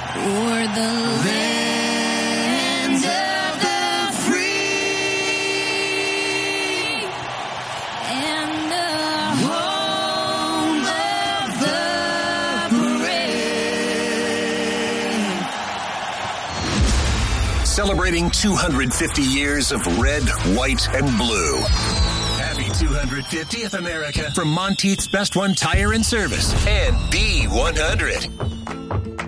O'er the lands of the free and the home of the brave. Celebrating 250 years of red, white, and blue. Happy 250th, America, from Monteith's Best One Tire and Service and B100.